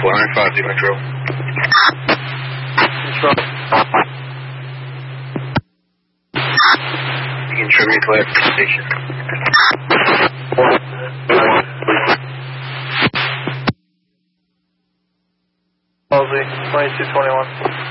4950 Metro. Control. You can tribute clear for station. Halsey, 2221.